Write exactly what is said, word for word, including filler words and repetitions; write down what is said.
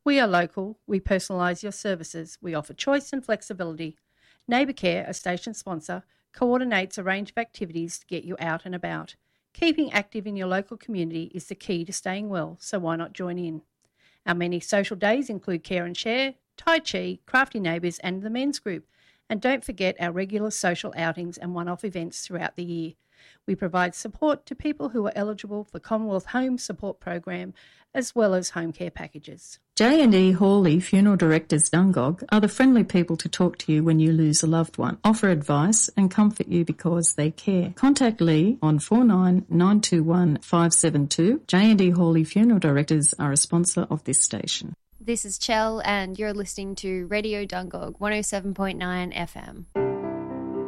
We are local. We personalise your services. We offer choice and flexibility. Neighbour Care, a station sponsor, coordinates a range of activities to get you out and about. Keeping active in your local community is the key to staying well, so why not join in? Our many social days include Care and Share, Tai Chi, Crafty Neighbours and the Men's Group. And don't forget our regular social outings and one-off events throughout the year. We provide support to people who are eligible for Commonwealth Home Support Program as well as home care packages. J and E Hawley Funeral Directors Dungog are the friendly people to talk to you when you lose a loved one, offer advice and comfort you because they care. Contact Lee on four nine nine two one five seven two. J and E Hawley Funeral Directors are a sponsor of this station. This is Chell and you're listening to Radio Dungog one oh seven point nine F M.